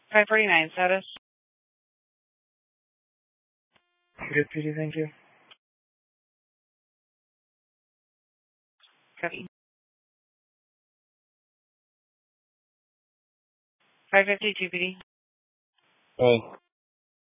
549 status. Good, PD, thank you. Copy. 552 PD. Hey.